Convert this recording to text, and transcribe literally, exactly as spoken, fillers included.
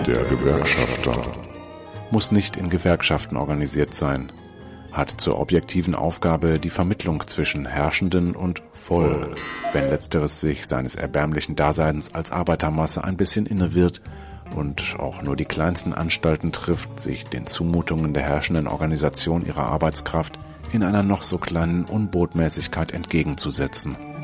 Der Gewerkschafter muss nicht in Gewerkschaften organisiert sein, hat zur objektiven Aufgabe die Vermittlung zwischen Herrschenden und Volk, wenn letzteres sich seines erbärmlichen Daseins als Arbeitermasse ein bisschen inne wird und auch nur die kleinsten Anstalten trifft, sich den Zumutungen der herrschenden Organisation ihrer Arbeitskraft in einer noch so kleinen Unbotmäßigkeit entgegenzusetzen.